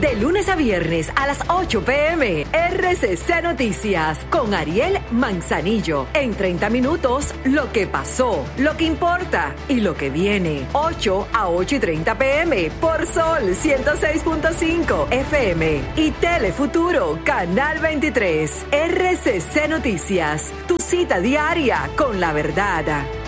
De lunes a viernes a las 8 p.m. RCC Noticias con Ariel Manzanillo. En 30 minutos, lo que pasó, lo que importa y lo que viene. 8 a 8:30 p.m. por Sol 106.5 FM y Telefuturo Canal 23. RCC Noticias, tu cita diaria con la verdad.